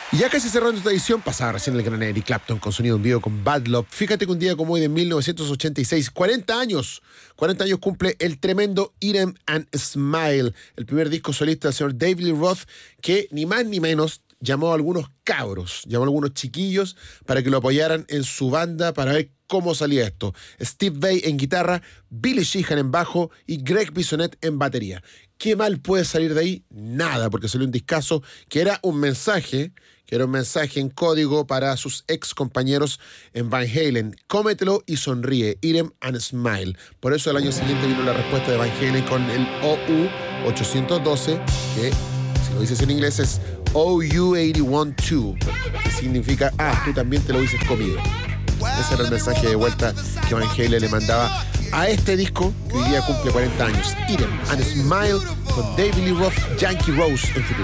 Y ya casi cerrando esta edición, pasaba recién el gran Eric Clapton con sonido en vivo con Bad Love. Fíjate que un día como hoy de 1986, 40 años cumple el tremendo Eat 'Em and Smile, el primer disco solista del señor David Lee Roth, que ni más ni menos llamó a algunos cabros, llamó a algunos chiquillos para que lo apoyaran en su banda para ver cómo salía esto. Steve Vai en guitarra, Billy Sheehan en bajo y Greg Bissonette en batería. ¿Qué mal puede salir de ahí? Nada, porque salió un discazo que era un mensaje en código para sus ex compañeros en Van Halen. Cómetelo y sonríe, Eat 'Em and Smile. Por eso el año siguiente vino la respuesta de Van Halen con el OU-812, que si lo dices en inglés es OU-81-2, que significa, tú también te lo dices conmigo. Ese era el mensaje de vuelta que Van Halen le mandaba a este disco que hoy día cumple 40 años. Eat 'Em and Smile con David Lee Roth, Yankee Rose en futuro.